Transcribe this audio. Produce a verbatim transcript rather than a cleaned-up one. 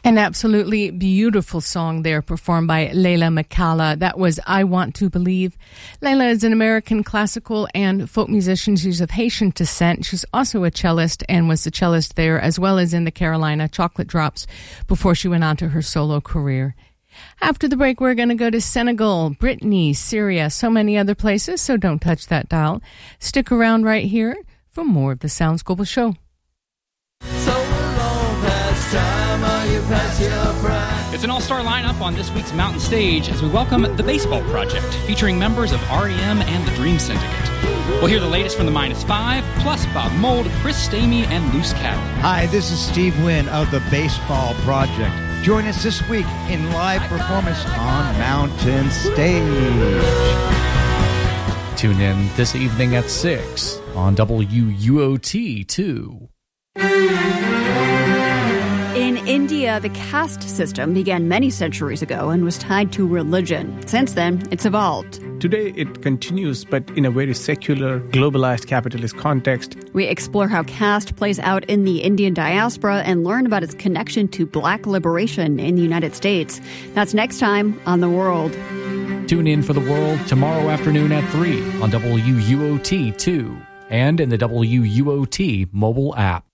An absolutely beautiful song there performed by Leila McCalla. That was I Want to Believe. Leila is an American classical and folk musician. She's of Haitian descent. She's also a cellist and was the cellist there as well as in the Carolina Chocolate Drops before she went on to her solo career. After the break, we're going to go to Senegal, Brittany, Syria, so many other places, so don't touch that dial. Stick around right here for more of the Sounds Global Show. So long past time, are you past your prime? It's an all-star lineup on this week's Mountain Stage as we welcome The Baseball Project, featuring members of R E M and the Dream Syndicate. We'll hear the latest from the Minus Five, plus Bob Mould, Chris Stamey, and Loose Cattle. Hi, this is Steve Wynn of The Baseball Project. Join us this week in live performance on Mountain Stage. Tune in this evening at six on W U O T two. In India, the caste system began many centuries ago and was tied to religion. Since then, it's evolved. Today, it continues, but in a very secular, globalized capitalist context. We explore how caste plays out in the Indian diaspora and learn about its connection to black liberation in the United States. That's next time on The World. Tune in for The World tomorrow afternoon at three on W U O T two and in the W U O T mobile app.